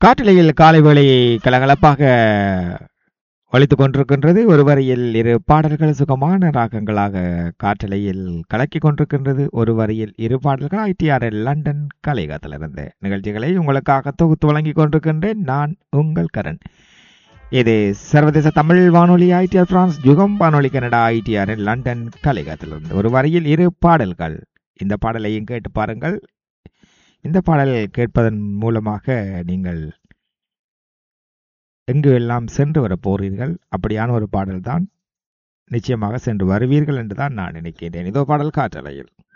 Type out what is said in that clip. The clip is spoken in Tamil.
காற்றலையில் காலை வேளையை கலகலப்பாக ஒலித்துக் கொண்டிருக்கின்றது. ஒரு வரியில் இரு பாடல்கள் சுகமான ராகங்களாக காற்றலையில் கலக்கிக் கொண்டிருக்கின்றது. ஒரு வரியில் இரு பாடல்கள் ITRL லண்டன் கலையகத்திலிருந்து நிகழ்ச்சிகளை உங்களுக்காக தொகுத்து வழங்கிக் கொண்டிருக்கின்றேன். நான் உங்கள் கரண். இது சர்வதேச தமிழ் வானொலி ITR பிரான்ஸ் யுகம் வானொலி கனடா ITRL லண்டன் கலையகத்திலிருந்து ஒரு வரியில் இரு பாடல்கள். இந்த பாடலையும் கேட்டு பாருங்கள். இந்த பாடல் கேட்பதன் மூலமாக நீங்கள் எங்கு எல்லாம் சென்று வர போறீர்கள், அப்படியான ஒரு பாடல் தான். நிச்சயமாக சென்று வருவீர்கள் என்றுதான் நான் நினைக்கிறேன். இதோ பாடல் காற்றலையில்.